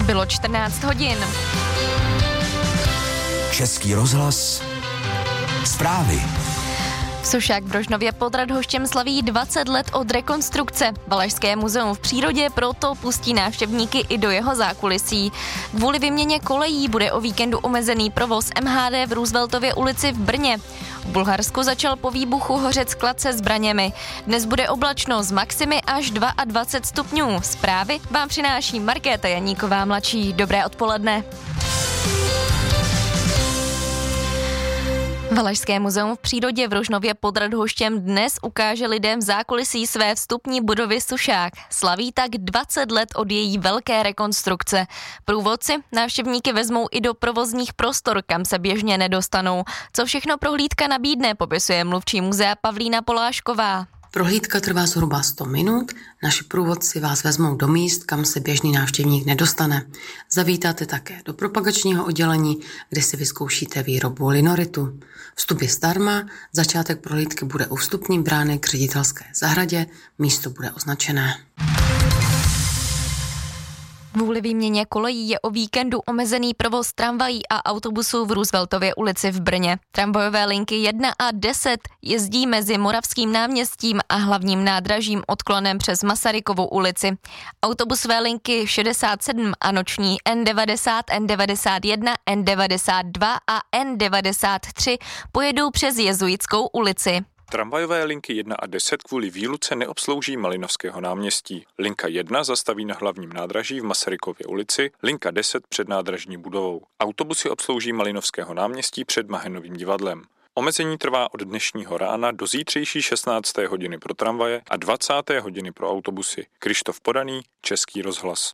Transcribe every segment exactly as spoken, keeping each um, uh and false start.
Bylo čtrnáct hodin. Český rozhlas. Zprávy. Sošák v Rožnově pod Radhoštěm slaví dvacet let od rekonstrukce. Valašské muzeum v přírodě proto pustí návštěvníky i do jeho zákulisí. Kvůli výměně kolejí bude o víkendu omezený provoz M H D v Rooseveltově ulici v Brně. V Bulharsku začal po výbuchu hořet sklad se zbraněmi. Dnes bude oblačno s maximy až dvacet dva stupňů. Zprávy vám přináší Markéta Janíková mladší. Dobré odpoledne. Valašské muzeum v přírodě v Rožnově pod Radhoštěm dnes ukáže lidem v zákulisí své vstupní budovy Sošák. Slaví tak dvacet let od její velké rekonstrukce. Průvodci návštěvníky vezmou i do provozních prostor, kam se běžně nedostanou. Co všechno prohlídka nabídne, popisuje mluvčí muzea Pavlína Polášková. Prohlídka trvá zhruba sto minut, naši průvodci vás vezmou do míst, kam se běžný návštěvník nedostane. Zavítáte také do propagačního oddělení, kde si vyzkoušíte výrobu linoritu. Vstup je zdarma, začátek prohlídky bude u vstupní brány k ředitelské zahradě, místo bude označené. Kvůli výměně kolejí je o víkendu omezený provoz tramvají a autobusů v Rooseveltově ulici v Brně. Tramvajové linky jedna a deset jezdí mezi Moravským náměstím a hlavním nádražím odklonem přes Masarykovu ulici. Autobusové linky šedesát sedm a noční N devadesát, N devadesát jedna, N devadesát dva a N devadesát tři pojedou přes Jezuitskou ulici. Tramvajové linky jedna a deset kvůli výluce neobslouží Malinovského náměstí. Linka jedna zastaví na hlavním nádraží v Masarykově ulici, linka deset před nádražní budovou. Autobusy obslouží Malinovského náměstí před Mahenovým divadlem. Omezení trvá od dnešního rána do zítřejší šestnácté hodiny pro tramvaje a dvacáté hodiny pro autobusy. Krištof Podaný, Český rozhlas.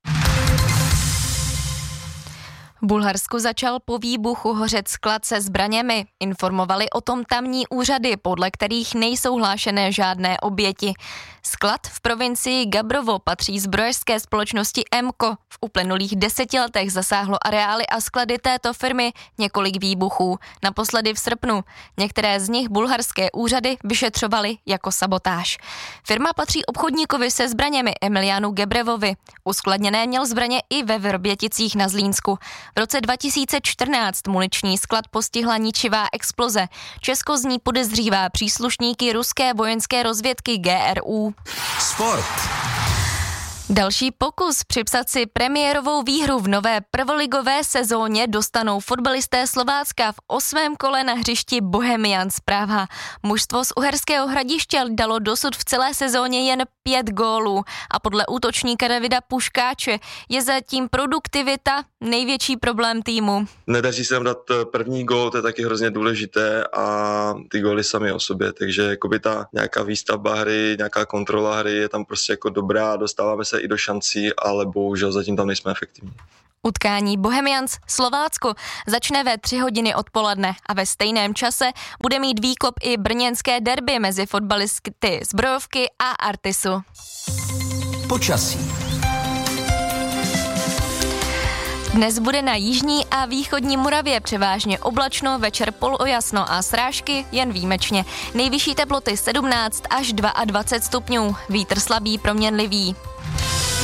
V Bulharsku začal po výbuchu hořet sklad se zbraněmi. Informovali o tom tamní úřady, podle kterých nejsou hlášené žádné oběti. Sklad v provincii Gabrovo patří zbrojařské společnosti Emco. V uplynulých deseti letech zasáhlo areály a sklady této firmy několik výbuchů. Naposledy v srpnu. Některé z nich bulharské úřady vyšetřovaly jako sabotáž. Firma patří obchodníkovi se zbraněmi Emilianu Gebrevovi. Uskladněné měl zbraně i ve Vrběticích na Zlínsku. V roce dva tisíce čtrnáct muniční sklad postihla ničivá exploze. Česko z ní podezřívá příslušníky ruské vojenské rozvědky G R U. Sport. Další pokus připsat si premiérovou výhru v nové prvoligové sezóně dostanou fotbalisté Slovácka v osmém kole na hřišti Bohemians Praha. Mužstvo z Uherského Hradiště dalo dosud v celé sezóně jen pět gólů a podle útočníka Davida Puškáče je zatím produktivita největší problém týmu. Nedaří se nám dát první gól, to je taky hrozně důležité a ty góly sami o sobě, takže jakoby ta nějaká výstavba hry, nějaká kontrola hry je tam prostě jako dobrá, dostáváme se i do šancí, ale bohužel zatím tam nejsme efektivní. Utkání Bohemians Slovácko začne ve tři hodiny odpoledne a ve stejném čase bude mít výkop i brněnské derby mezi fotbalisty Zbrojovky a Artisu. Počasí. Dnes bude na jižní a východní Moravě převážně oblačno, večer polojasno a srážky jen výjimečně. Nejvyšší teploty sedmnáct až dvacet dva stupňů, vítr slabý proměnlivý.